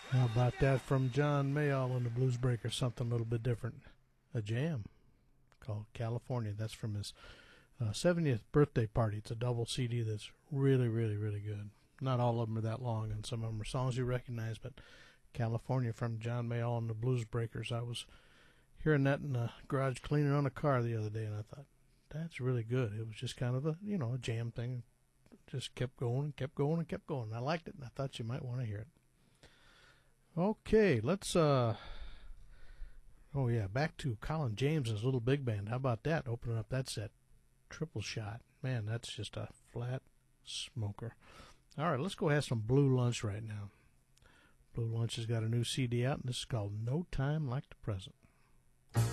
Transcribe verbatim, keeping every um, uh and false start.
How about that from John Mayall and the Blues Breakers? Something a little bit different. A jam called California. That's from his uh, seventieth birthday party. It's a double C D that's really, really, really good. Not all of them are that long, and some of them are songs you recognize, but California from John Mayall and the Blues Breakers. I was hearing that in the garage cleaning on a car the other day, and I thought, that's really good. It was just kind of a, you know, a jam thing. Just kept going and kept going and kept going. I liked it, and I thought you might want to hear it. Okay, let's, uh, oh yeah, back to Colin James and his little big band. How about that? Opening up that set. Triple Shot. Man, that's just a flat smoker. All right, let's go have some Blue Lunch right now. Blue Lunch has got a new C D out, and this is called No Time Like the Present.